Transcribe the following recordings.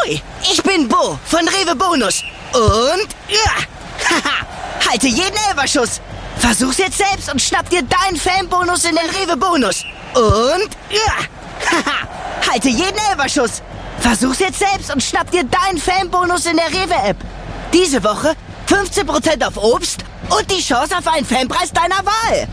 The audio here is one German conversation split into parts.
Ahoi, ich bin Bo von Rewe Bonus. Und, haha, halte jeden Elferschuss. Versuch's jetzt selbst und schnapp dir deinen Fanbonus in den Rewe Bonus. Und, haha, halte jeden Elferschuss. Versuch's jetzt selbst und schnapp dir deinen Fanbonus in der Rewe-App. Diese Woche 15% auf Obst und die Chance auf einen Fanpreis deiner Wahl.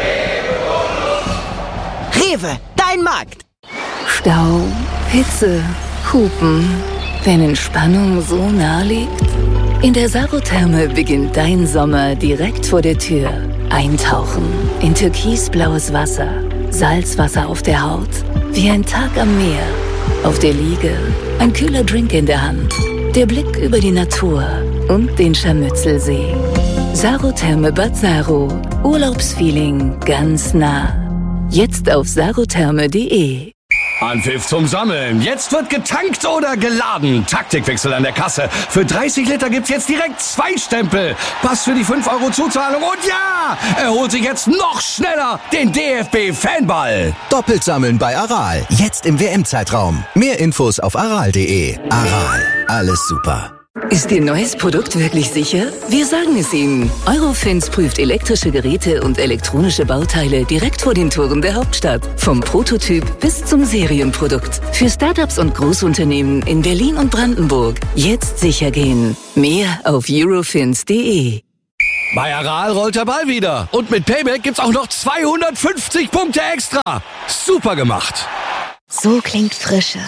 Rewe, dein Markt. Stau, Hitze, Hupen. Wenn Entspannung so nah liegt? In der Sarotherme beginnt dein Sommer direkt vor der Tür. Eintauchen in türkisblaues Wasser, Salzwasser auf der Haut, wie ein Tag am Meer. Auf der Liege, ein kühler Drink in der Hand, der Blick über die Natur und den Scharmützelsee. Sarotherme Bad Saro, Urlaubsfeeling ganz nah. Jetzt auf sarotherme.de. Anpfiff zum Sammeln. Jetzt wird getankt oder geladen. Taktikwechsel an der Kasse. Für 30 Liter gibt's jetzt direkt 2 Stempel. Pass für die 5 € Zuzahlung. Und ja, er holt sich jetzt noch schneller den DFB-Fanball. Doppelt sammeln bei Aral. Jetzt im WM-Zeitraum. Mehr Infos auf aral.de. Aral. Alles super. Ist Ihr neues Produkt wirklich sicher? Wir sagen es Ihnen. Eurofins prüft elektrische Geräte und elektronische Bauteile direkt vor den Toren der Hauptstadt. Vom Prototyp bis zum Serienprodukt. Für Startups und Großunternehmen in Berlin und Brandenburg. Jetzt sicher gehen. Mehr auf eurofins.de. Bei Aral rollt der Ball wieder. Und mit Payback gibt's auch noch 250 Punkte extra. Super gemacht. So klingt Frische.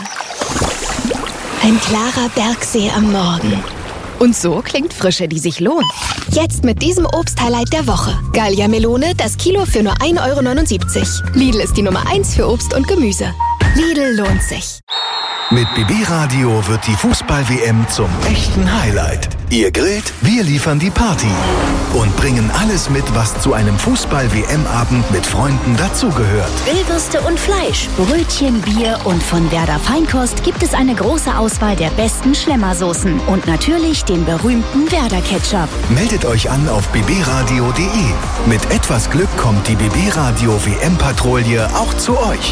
Ein klarer Bergsee am Morgen. Und so klingt Frische, die sich lohnt. Jetzt mit diesem Obsthighlight der Woche. Gallia Melone, das Kilo für nur 1,79 €. Lidl ist die Nummer 1 für Obst und Gemüse. Lidl lohnt sich. Mit BB Radio wird die Fußball-WM zum echten Highlight. Ihr grillt, wir liefern die Party. Und bringen alles mit, was zu einem Fußball-WM-Abend mit Freunden dazugehört. Grillwürste und Fleisch, Brötchen, Bier und von Werder Feinkost gibt es eine große Auswahl der besten Schlemmersoßen. Und natürlich den berühmten Werder Ketchup. Meldet euch an auf bbradio.de. Mit etwas Glück kommt die BB Radio WM-Patrouille auch zu euch.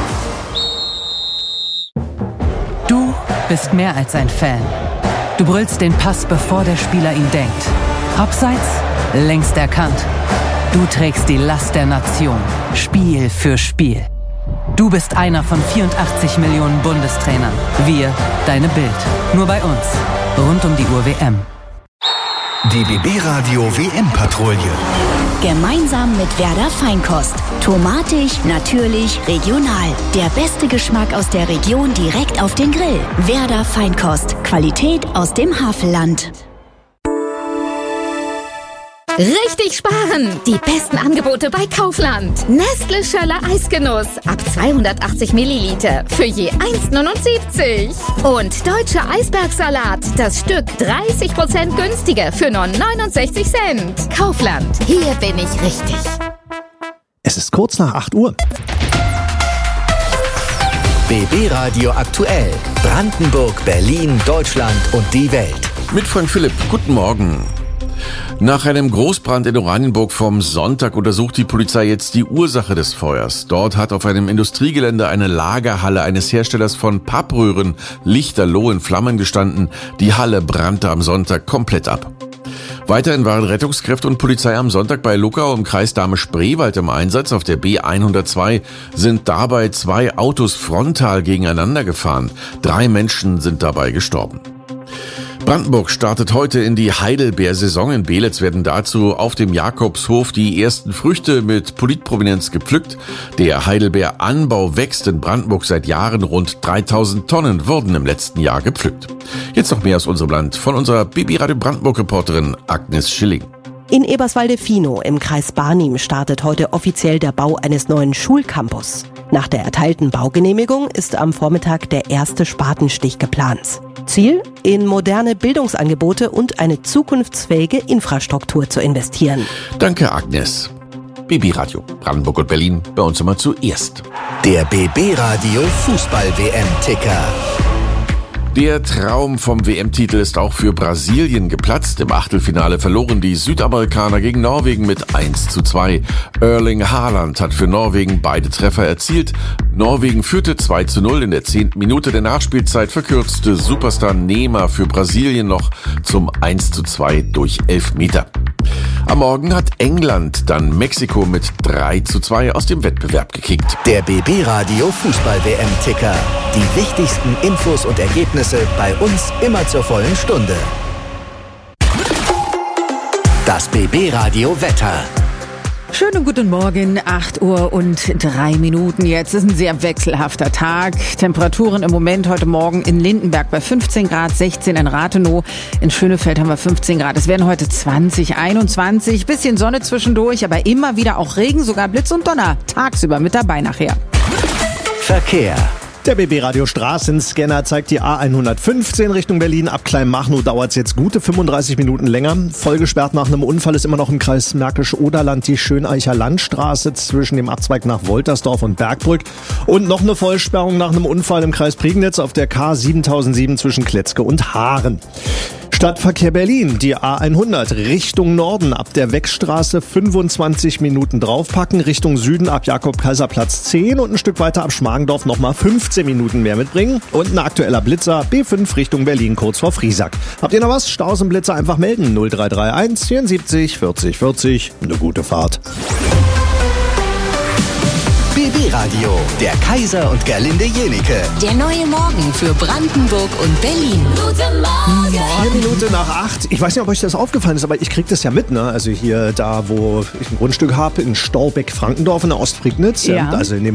Du bist mehr als ein Fan. Du brüllst den Pass, bevor der Spieler ihn denkt. Abseits, längst erkannt. Du trägst die Last der Nation, Spiel für Spiel. Du bist einer von 84 Millionen Bundestrainern. Wir, deine Bild. Nur bei uns. Rund um die Uhr WM. Die BB Radio WM-Patrouille. Gemeinsam mit Werder Feinkost. Tomatig, natürlich, regional. Der beste Geschmack aus der Region direkt auf den Grill. Werder Feinkost. Qualität aus dem Havelland. Richtig sparen! Die besten Angebote bei Kaufland. Nestle Schöller Eisgenuss ab 280 Milliliter für je 1,79 €. Und Deutscher Eisbergsalat, das Stück 30% günstiger für nur 69 Cent. Kaufland, hier bin ich richtig. Es ist kurz nach 8 Uhr. BB Radio aktuell. Brandenburg, Berlin, Deutschland und die Welt. Mit Frank Philipp. Guten Morgen. Nach einem Großbrand in Oranienburg vom Sonntag untersucht die Polizei jetzt die Ursache des Feuers. Dort hat auf einem Industriegelände eine Lagerhalle eines Herstellers von Pappröhren lichterloh in Flammen gestanden. Die Halle brannte am Sonntag komplett ab. Weiterhin waren Rettungskräfte und Polizei am Sonntag bei Luckau im Kreis Dahme-Spreewald im Einsatz. Auf der B102 sind dabei 2 Autos frontal gegeneinander gefahren. 3 Menschen sind dabei gestorben. Brandenburg startet heute in die Heidelbeersaison. In Beelitz werden dazu auf dem Jakobshof die ersten Früchte mit Politprominenz gepflückt. Der Heidelbeeranbau wächst in Brandenburg seit Jahren. Rund 3000 Tonnen wurden im letzten Jahr gepflückt. Jetzt noch mehr aus unserem Land von unserer BB Radio Brandenburg-Reporterin Agnes Schilling. In Eberswalde-Finow im Kreis Barnim startet heute offiziell der Bau eines neuen Schulcampus. Nach der erteilten Baugenehmigung ist am Vormittag der erste Spatenstich geplant. Ziel, in moderne Bildungsangebote und eine zukunftsfähige Infrastruktur zu investieren. Danke, Agnes. BB Radio, Brandenburg und Berlin, bei uns immer zuerst. Der BB Radio Fußball-WM-Ticker. Der Traum vom WM-Titel ist auch für Brasilien geplatzt. Im Achtelfinale verloren die Südamerikaner gegen Norwegen mit 1:2. Erling Haaland hat für Norwegen beide Treffer erzielt. Norwegen führte 2:0 in der 10. Minute der Nachspielzeit, verkürzte Superstar Neymar für Brasilien noch zum 1:2 durch Elfmeter. Am Morgen hat England dann Mexiko mit 3:2 aus dem Wettbewerb gekickt. Der BB Radio Fußball-WM-Ticker. Die wichtigsten Infos und Ergebnisse bei uns immer zur vollen Stunde. Das BB Radio Wetter. Schönen guten Morgen, 8:03 jetzt. Ist ein sehr wechselhafter Tag. Temperaturen im Moment heute Morgen in Lindenberg bei 15 Grad, 16 in Rathenow. In Schönefeld haben wir 15 Grad. Es werden heute 20, 21. Bisschen Sonne zwischendurch, aber immer wieder auch Regen, sogar Blitz und Donner. Tagsüber mit dabei nachher. Verkehr. Der BB-Radio Straßenscanner zeigt die A115 Richtung Berlin. Ab Kleinmachnow dauert es jetzt gute 35 Minuten länger. Vollgesperrt nach einem Unfall ist immer noch im Kreis Märkisch-Oderland die Schöneicher Landstraße zwischen dem Abzweig nach Woltersdorf und Bergbrück. Und noch eine Vollsperrung nach einem Unfall im Kreis Prignitz auf der K7007 zwischen Kletzke und Haaren. Stadtverkehr Berlin, die A100 Richtung Norden ab der Weckstraße 25 Minuten draufpacken, Richtung Süden ab Jakob-Kaiser-Platz 10 und ein Stück weiter ab Schmargendorf nochmal 15 Minuten mehr mitbringen. Und ein aktueller Blitzer B5 Richtung Berlin kurz vor Friesack. Habt ihr noch was? Staus und Blitzer einfach melden. 0331 74 40 40. Eine gute Fahrt. BB Radio, der Kaiser und Gerlinde Jenike. Der neue Morgen für Brandenburg und Berlin. Guten Morgen. 4 Minuten nach 8. Ich weiß nicht, ob euch das aufgefallen ist, aber ich krieg das ja mit, ne? Also hier da, wo ich ein Grundstück habe, in Storbeck-Frankendorf in der Ostprignitz. Ja. Also in dem